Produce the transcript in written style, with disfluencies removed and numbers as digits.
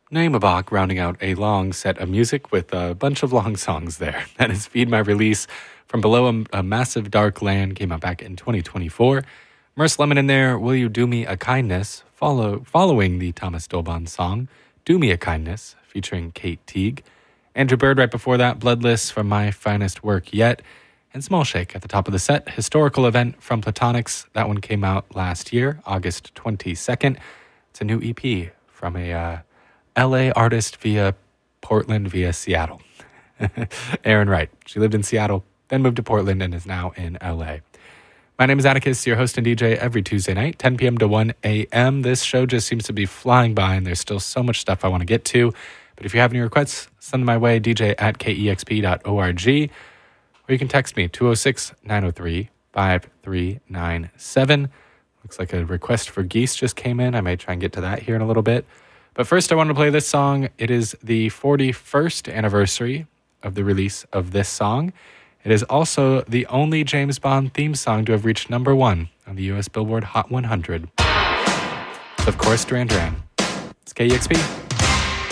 Naima Bach rounding out a long set of music with a bunch of long songs there. That is Feed My Release from Below a Massive Dark Land, came out back in 2024. Merce Lemon in there, Will You Do Me a Kindness, following the Thomas Dolban song, Do Me a Kindness, featuring Kate Teague. Andrew Bird right before that, Bloodless from My Finest Work Yet. And Small Shake at the top of the set, Historical Event from Platonics. That one came out last year, August 22nd. It's a new EP from a LA artist via Portland via Seattle. Erin Wright. She lived in Seattle, then moved to Portland, and is now in LA. My name is Atticus, your host and DJ every Tuesday night, 10 p.m. to 1 a.m. This show just seems to be flying by, and there's still so much stuff I want to get to. But if you have any requests, send them my way, dj@kexp.org. Or you can text me, 206-903-5397. Looks like a request for Geese just came in. I may try and get to that here in a little bit. But first, I want to play this song. It is the 41st anniversary of the release of this song. It is also the only James Bond theme song to have reached number 1 on the U.S. Billboard Hot 100. It's, of course, Duran Duran. It's KEXP.